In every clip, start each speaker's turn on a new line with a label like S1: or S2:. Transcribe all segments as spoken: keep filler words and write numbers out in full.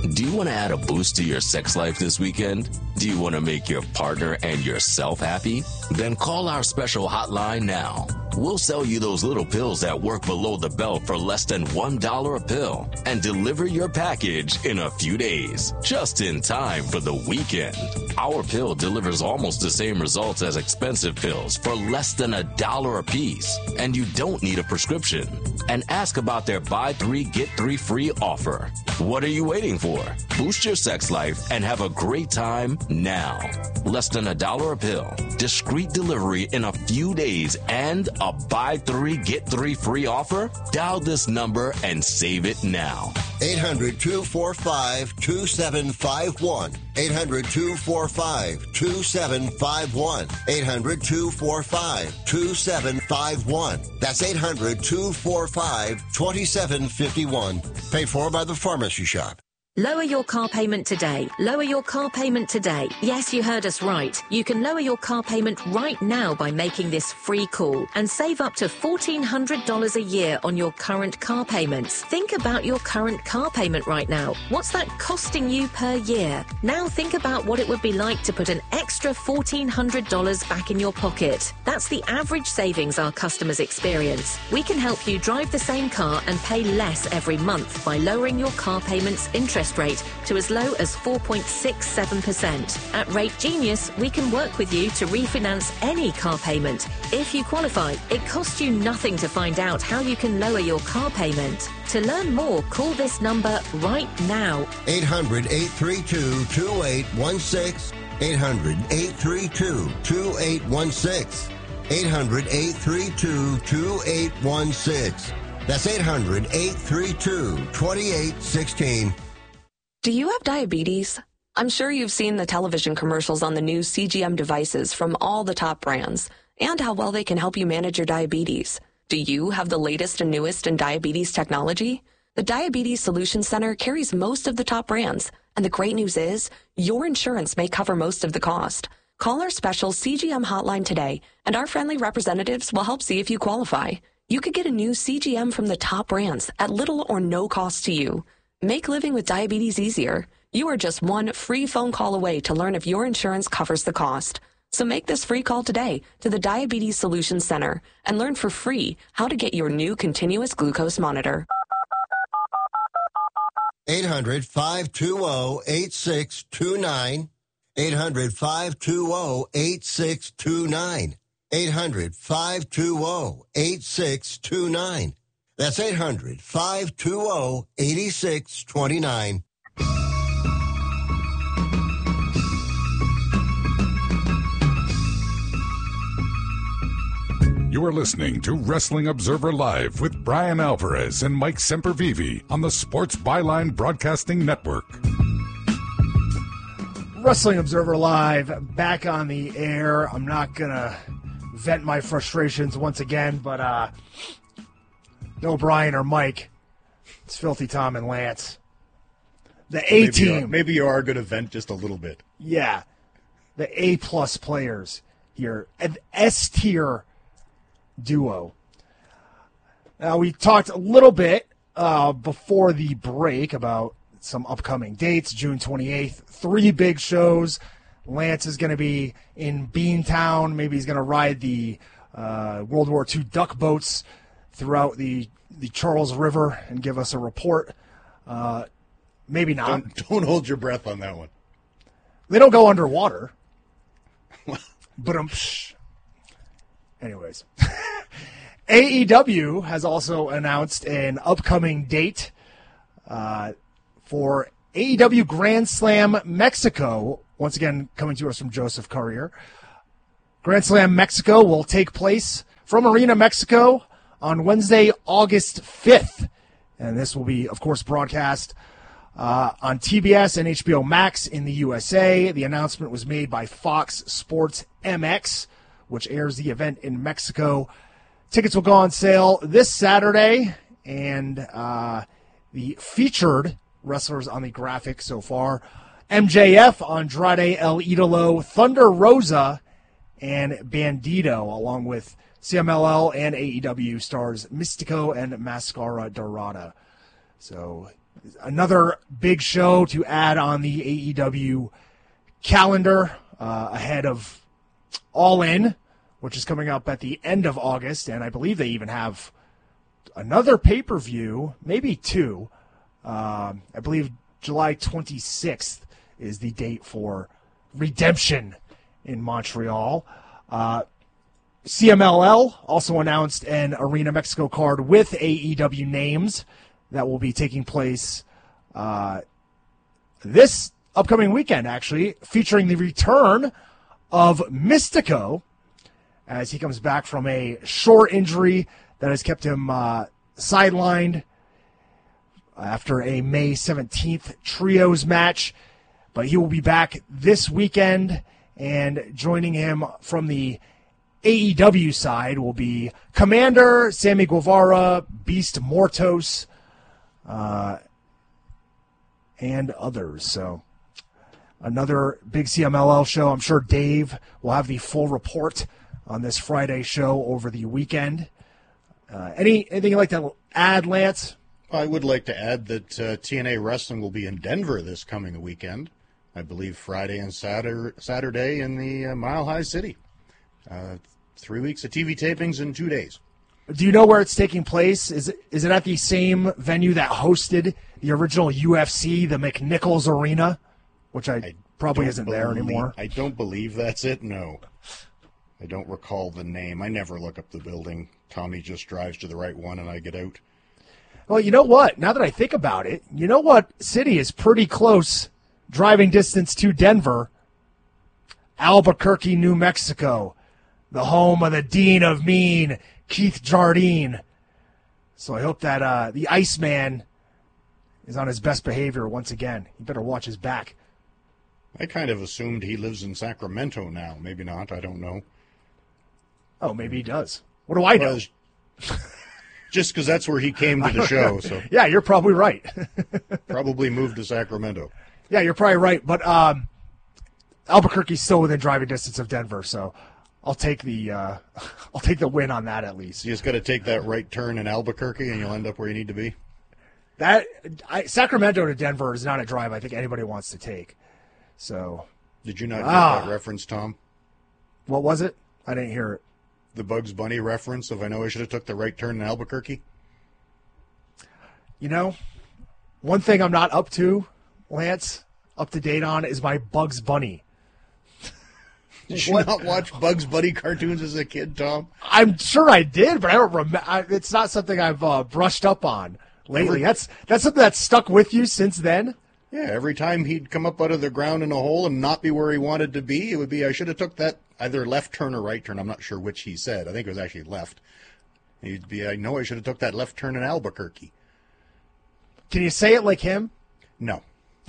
S1: Do you want to add a boost to your sex life this weekend? Do you want to make your partner and yourself happy? Then call our special hotline now. We'll sell you those little pills that work below the belt for less than one dollar a pill and deliver your package in a few days, just in time for the weekend. Our pill delivers almost the same results as expensive pills for less than a dollar a piece, and you don't need a prescription. And ask about their buy three, get three free offer. What are you waiting for? Boost your sex life and have a great time now. Less than a dollar a pill, discreet delivery in a few days, and a buy three, get three free offer? Dial this number and save it now.
S2: eight hundred, two four five, two seven five one. eight hundred, two four five, two seven five one. eight hundred, two four five, two seven five one. That's eight hundred, two four five, two seven five one. Paid for by the Pharmacy Shop.
S3: Lower your car payment today. Lower your car payment today. Yes, you heard us right. You can lower your car payment right now by making this free call and save up to fourteen hundred dollars a year on your current car payments. Think about your current car payment right now. What's that costing you per year? Now think about what it would be like to put an extra fourteen hundred dollars back in your pocket. That's the average savings our customers experience. We can help you drive the same car and pay less every month by lowering your car payments interest rate to as low as four point six seven percent. At Rate Genius, we can work with you to refinance any car payment. If you qualify, it costs you nothing to find out how you can lower your car payment. To learn more, call this number right now.
S2: eight hundred, eight three two, two eight one six. eight hundred, eight three two, two eight one six. eight hundred, eight three two, two eight one six. That's eight hundred, eight three two, two eight one six.
S4: Do you have diabetes? I'm sure you've seen the television commercials on the new C G M devices from all the top brands and how well they can help you manage your diabetes. Do you have the latest and newest in diabetes technology? The Diabetes Solutions Center carries most of the top brands, and the great news is your insurance may cover most of the cost. Call our special C G M hotline today, and our friendly representatives will help see if you qualify. You could get a new C G M from the top brands at little or no cost to you. Make living with diabetes easier. You are just one free phone call away to learn if your insurance covers the cost. So make this free call today to the Diabetes Solutions Center and learn for free how to get your new continuous glucose monitor.
S2: eight hundred, five two zero, eight six two nine. eight hundred, five two zero, eight six two nine. eight hundred, five two zero, eight six two nine. That's eight hundred, five two zero, eight six two nine.
S5: You are listening to Wrestling Observer Live with Brian Alvarez and Mike Sempervive on the Sports Byline Broadcasting Network.
S6: Wrestling Observer Live, back on the air. I'm not going to vent my frustrations once again, but uh, no Brian or Mike. It's Filthy Tom and Lance. The A-team.
S7: Maybe you are going to vent just a little bit.
S6: Yeah. The A-plus players here. An S-tier duo. Now, we talked a little bit uh, before the break about some upcoming dates. June twenty-eighth, three big shows. Lance is going to be in Beantown. Maybe he's going to ride the uh, World War Two duck boats throughout the, the Charles River and give us a report. Uh, maybe not.
S7: Don't, don't hold your breath on that one.
S6: They don't go underwater. But um, anyways. A E W has also announced an upcoming date uh, for A E W Grand Slam Mexico. Once again, coming to us from Joseph Courier. Grand Slam Mexico will take place from Arena Mexico on Wednesday, August fifth. And this will be, of course, broadcast uh, on T B S and H B O Max in the U S A. The announcement was made by Fox Sports M X, which airs the event in Mexico. Tickets will go on sale this Saturday, and uh, the featured wrestlers on the graphic so far, M J F, Andrade El Idolo, Thunder Rosa, and Bandito, along with C M L L and A E W stars Mystico and Mascara Dorada. So another big show to add on the A E W calendar uh, ahead of All In, which is coming up at the end of August, and I believe they even have another pay-per-view, maybe two. Um, I believe July twenty-sixth is the date for Redemption in Montreal. Uh, C M L L also announced an Arena Mexico card with A E W names that will be taking place uh, this upcoming weekend, actually, featuring the return of Mystico as he comes back from a short injury that has kept him uh, sidelined after a May seventeenth trios match. But he will be back this weekend, and joining him from the A E W side will be Commander, Sammy Guevara, Beast Mortos, uh, and others. So another big C M L L show. I'm sure Dave will have the full report on this Friday show over the weekend. Uh, any anything you'd like to add, Lance?
S7: I would like to add that uh, T N A Wrestling will be in Denver this coming weekend. I believe Friday and Saturday, Saturday in the uh, Mile High City. Uh, three weeks of T V tapings in two days.
S6: Do you know where it's taking place? Is it, is it at the same venue that hosted the original U F C, the McNichols Arena, which I, I probably isn't
S7: believe,
S6: there anymore?
S7: I don't believe that's it, no. I don't recall the name. I never look up the building. Tommy just drives to the right one and I get out.
S6: Well, you know what? Now that I think about it, you know what city is pretty close driving distance to Denver? Albuquerque, New Mexico, the home of the Dean of Mean, Keith Jardine. So I hope that uh, the Iceman is on his best behavior once again. He better watch his back.
S7: I kind of assumed he lives in Sacramento now. Maybe not. I don't know.
S6: Oh, maybe he does. What do I know?
S7: Well, just because that's where he came to the show. So
S6: yeah, you're probably right.
S7: Probably moved to Sacramento.
S6: Yeah, you're probably right. But um, Albuquerque's still within driving distance of Denver, so I'll take the uh, I'll take the win on that at least.
S7: You just got to take that right turn in Albuquerque, and you'll end up where you need to be.
S6: That I, Sacramento to Denver is not a drive I think anybody wants to take. So,
S7: did you not get
S6: ah,
S7: that reference, Tom?
S6: What was it? I didn't hear it.
S7: The Bugs Bunny reference of I know I should have took the right turn in Albuquerque?
S6: You know, one thing I'm not up to, Lance, up to date on, is my Bugs Bunny.
S7: Did you what? not watch Bugs Bunny cartoons as a kid, Tom?
S6: I'm sure I did, but I don't remember. It's not something I've uh, brushed up on lately. Every, that's that's something that's stuck with you since then?
S7: Yeah, every time he'd come up out of the ground in a hole and not be where he wanted to be, it would be, I should have took that either left turn or right turn. I'm not sure which he said. I think it was actually left. He'd be, I know I should have took that left turn in Albuquerque.
S6: Can you say it like him?
S7: No.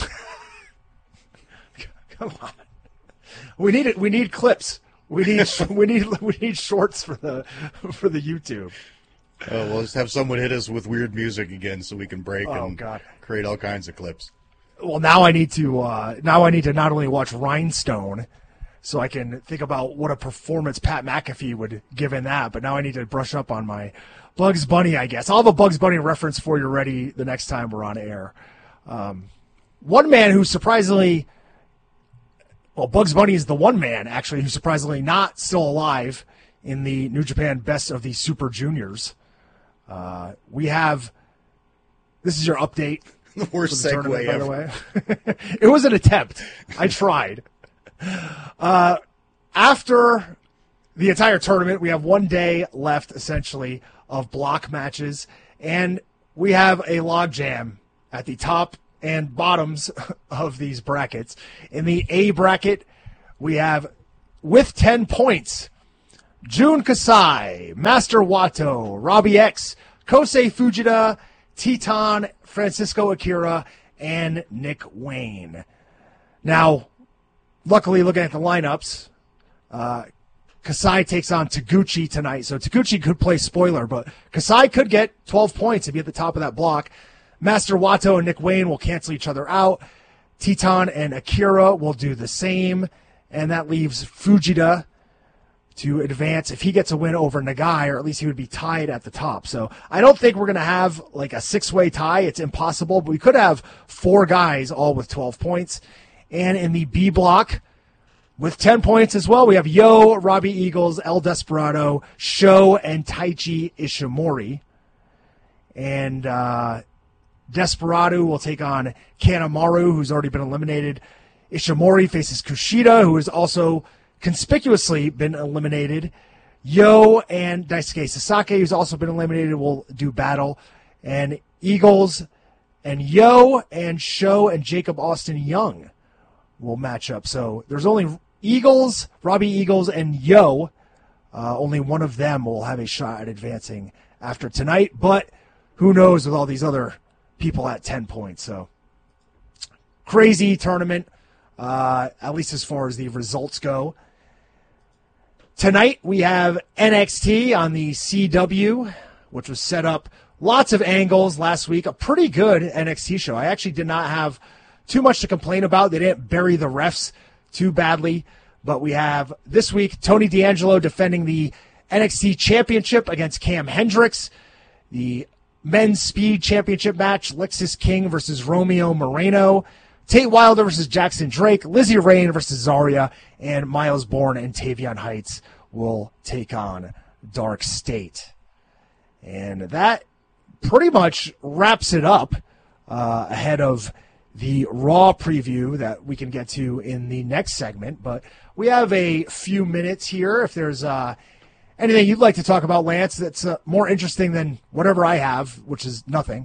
S6: Come on. We need it. We need clips. We need we need we need shorts for the for the YouTube.
S7: Uh, we'll just have someone hit us with weird music again so we can break
S6: oh,
S7: and
S6: God.
S7: create all kinds of clips.
S6: Well, now I need to uh, now I need to not only watch Rhinestone, so I can think about what a performance Pat McAfee would give in that, but now I need to brush up on my Bugs Bunny, I guess. I'll have a Bugs Bunny reference for you ready the next time we're on air. Um, one man who surprisingly, well, Bugs Bunny is the one man, actually, who's surprisingly not still alive in the New Japan Best of the Super Juniors. Uh, we have, this is your update.
S7: The worst
S6: the
S7: segue
S6: by
S7: ever.
S6: the way. It was an attempt. I tried. Uh, after the entire tournament, we have one day left, essentially, of block matches, and we have a logjam at the top and bottoms of these brackets. In the A bracket, we have, with ten points, Jun Kasai, Master Wato, Robbie X, Kosei Fujita, Teton, Francisco Akira, and Nick Wayne. Now, luckily, looking at the lineups, uh, Kasai takes on Taguchi tonight. So Taguchi could play spoiler, but Kasai could get twelve points if he at the top of that block. Master Wato and Nick Wayne will cancel each other out. Teton and Akira will do the same. And that leaves Fujita to advance if he gets a win over Nagai, or at least he would be tied at the top. So I don't think we're going to have like a six-way tie. It's impossible, but we could have four guys all with twelve points. And in the B block, with ten points as well, we have Yo, Robbie Eagles, El Desperado, Sho, and Taichi Ishimori. And uh, Desperado will take on Kanemaru, who's already been eliminated. Ishimori faces Kushida, who has also conspicuously been eliminated. Yo and Daisuke Sasaki, who's also been eliminated, will do battle. And Eagles and Yo and Sho and Jacob Austin Young will match up. So there's only Eagles, Robbie Eagles, and Yo. Uh, only one of them will have a shot at advancing after tonight. But who knows with all these other people at ten points. So crazy tournament, uh, at least as far as the results go. Tonight we have N X T on the C W, which was set up lots of angles last week. A pretty good N X T show. I actually did not have too much to complain about. They didn't bury the refs too badly. But we have this week Tony D'Angelo defending the N X T Championship against Cam Hendricks. The Men's Speed Championship match, Lexis King versus Romeo Moreno. Tate Wilder versus Jackson Drake. Lizzie Rain versus Zarya. And Miles Bourne and Tavion Heights will take on Dark State. And that pretty much wraps it up uh, ahead of the Raw preview that we can get to in the next segment. But we have a few minutes here. If there's uh, anything you'd like to talk about, Lance, that's uh, more interesting than whatever I have, which is nothing.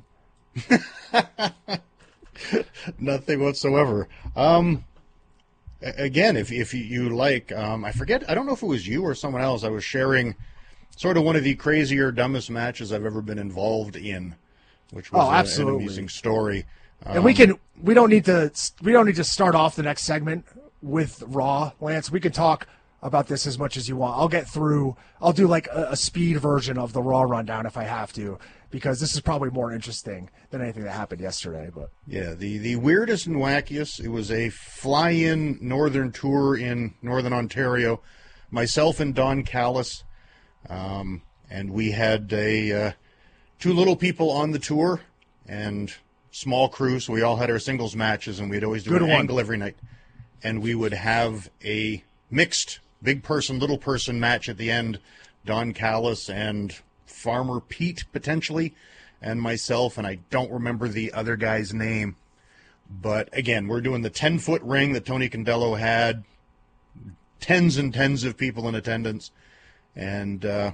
S7: Nothing whatsoever. Um, again, if if you like, um, I forget, I don't know if it was you or someone else, I was sharing sort of one of the crazier, dumbest matches I've ever been involved in, which was
S6: oh,
S7: a, an amusing story. Um,
S6: and we can we don't need to we don't need to start off the next segment with Raw, Lance. We can talk about this as much as you want. I'll get through. I'll do like a, a speed version of the Raw rundown if I have to, because this is probably more interesting than anything that happened yesterday. But
S7: yeah, the the weirdest and wackiest. It was a fly-in northern tour in northern Ontario. Myself and Don Callis, um, and we had a uh, two little people on the tour and small crew, so we all had our singles matches, and we'd always do
S6: Good
S7: an
S6: one.
S7: angle every night. And we would have a mixed big person, little person match at the end. Don Callis and Farmer Pete, potentially, and myself, and I don't remember the other guy's name. But, again, we're doing the ten-foot ring that Tony Condello had, tens and tens of people in attendance. And, uh,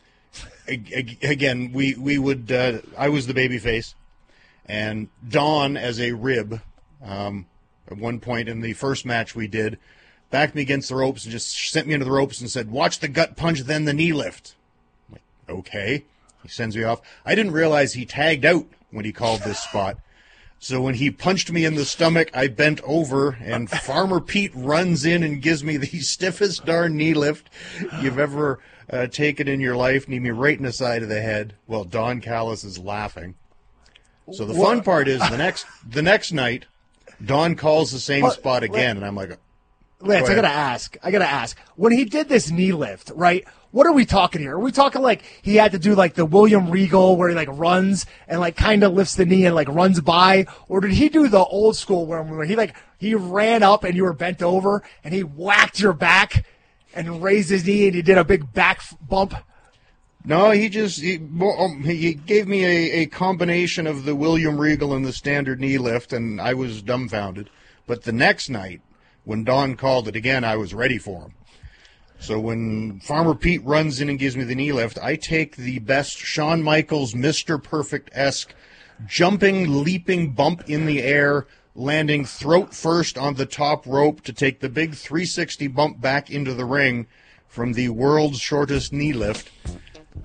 S7: again, we, we would, uh, I was the babyface. And Don, as a rib, um, at one point in the first match we did, backed me against the ropes and just sent me into the ropes and said, "Watch the gut punch, then the knee lift." I'm like, okay. He sends me off. I didn't realize he tagged out when he called this spot. So when he punched me in the stomach, I bent over, and Farmer Pete runs in and gives me the stiffest darn knee lift you've ever uh, taken in your life, knee me right in the side of the head. Well, Don Callis is laughing. So the fun part is the next the next night, Don calls the same
S6: But,
S7: spot again, and I'm like,
S6: Lance,
S7: Go
S6: I gotta
S7: ahead.
S6: ask. I gotta ask. When he did this knee lift, right? What are we talking here? Are we talking like he had to do like the William Regal where he like runs and like kind of lifts the knee and like runs by, or did he do the old school where, where he like he ran up and you were bent over and he whacked your back and raised his knee and he did a big back f- bump?
S7: no, he just he, well, um, he gave me a, a combination of the William Regal and the standard knee lift, and I was dumbfounded. But the next night, when Don called it again, I was ready for him. So when Farmer Pete runs in and gives me the knee lift, I take the best Shawn Michaels Mister Perfect-esque jumping, leaping bump in the air, landing throat first on the top rope to take the big three sixty bump back into the ring from the world's shortest knee lift.